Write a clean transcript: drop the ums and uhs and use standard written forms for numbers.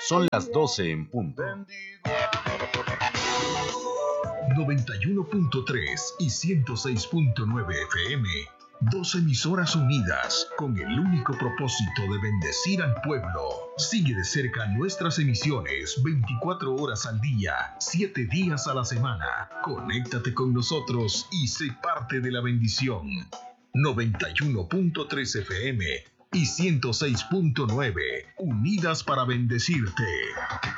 Son las 12 en punto. 91.3 y 106.9 FM. Dos emisoras unidas con el único propósito de bendecir al pueblo. Sigue de cerca nuestras emisiones 24 horas al día, 7 días a la semana. Conéctate con nosotros y sé parte de la bendición. 91.3 FM y 106.9, unidas para bendecirte.